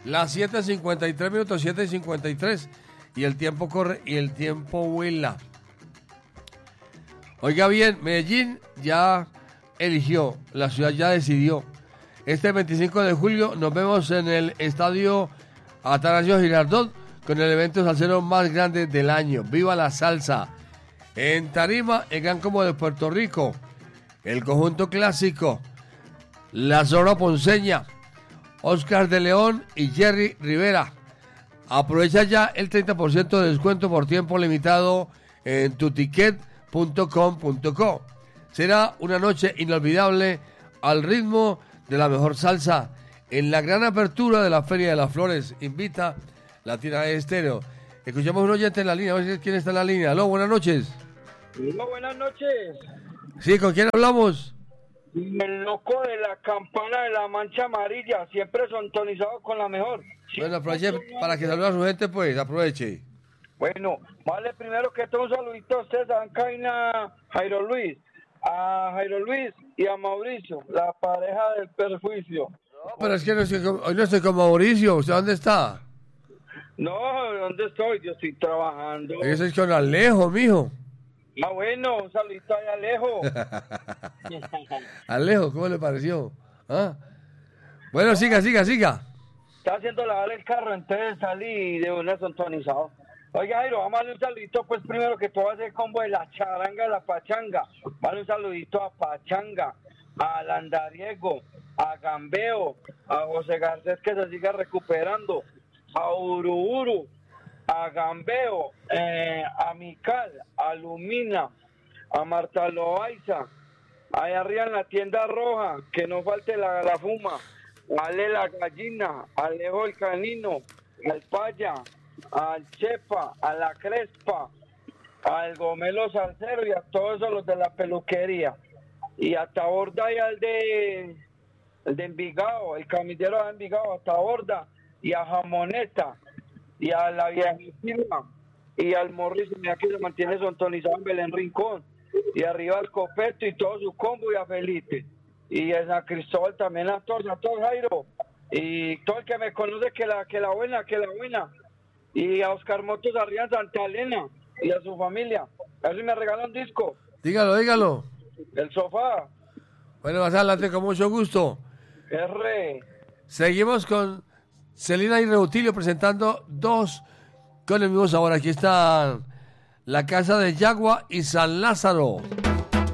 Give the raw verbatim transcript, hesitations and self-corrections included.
Las siete cincuenta y tres minutos, siete cincuenta y tres. Y el tiempo corre y el tiempo vuela. Oiga bien, Medellín ya eligió, la ciudad ya decidió. Este veinticinco de julio nos vemos en el estadio Atanasio Girardot con el evento salsero más grande del año. ¡Viva la salsa! En tarima, el Gran Combo de Puerto Rico, el conjunto clásico, la Zona Ponceña, Oscar de León y Jerry Rivera. Aprovecha ya el treinta por ciento de descuento por tiempo limitado en tuticket punto com punto co. Será una noche inolvidable al ritmo de la mejor salsa en la gran apertura de la Feria de las Flores. Invita Latina Estéreo. Escuchamos un oyente en la línea, a ver quién está en la línea. Aló, buenas noches. Hola, buenas noches. Sí, ¿con quién hablamos? El loco de la campana de la mancha amarilla, siempre sintonizado con la mejor. Bueno, aproveche para que salude a su gente, pues, aproveche. Bueno, vale, primero que todo un saludito a ustedes, a Ancaina, Jairo Luis, a Jairo Luis y a Mauricio, la pareja del perjuicio. Pero es que no estoy con, hoy no estoy con Mauricio, ¿usted dónde está? No, ¿dónde estoy? Yo estoy trabajando. Yo estoy con Alejo, mijo. Ah, bueno, un saludito a Alejo. Alejo, ¿cómo le pareció? ¿Ah? Bueno, siga, siga, siga. Está haciendo lavar el carro, entonces salí de una sintonizado. Oiga, Jairo, vamos a darle un saludito, pues primero que todo hacer combo de la charanga, de la pachanga. Vamos a darle un saludito a Pachanga, a Landariego, a Gambeo, a José Garcés que se siga recuperando, a Uruburu, a Gambeo, eh, a Mical, a Lumina, a Marta Loaiza, allá arriba en la tienda roja, que no falte la, la fuma, a Ale la gallina, a Alejo el canino, al Paya, al Chepa, a la Crespa, al Gomelo Salcero y a todos esos los de la peluquería. Y a Taborda y al de, el de Envigado, el camillero de Envigado, a Taborda y a Jamoneta y a la Viejita y al Morris, mira que se mantiene sintonizado en Belén Rincón y arriba al Copeto y todo su combo y a Felipe y a San Cristóbal también, a todos, a todos, Jairo, y todo el que me conoce que la, que la buena, que la buena, y a Oscar Motos arriba en Santa Elena y a su familia. A ver si me regalan un disco. Dígalo, dígalo. El sofá. Bueno, más adelante con mucho gusto. R. Seguimos con Celina y Reutilio presentando dos con el mismo sabor. Aquí están La Casa de Yagua y San Lázaro.